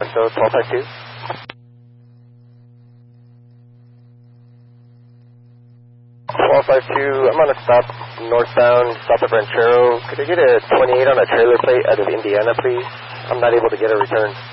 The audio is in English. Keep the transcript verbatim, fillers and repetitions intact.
So twelve five two. twelve five two, I'm on a stop northbound, south of Ranchero. Could I get a twenty-eight on a trailer plate out of Indiana, please? I'm not able to get a return.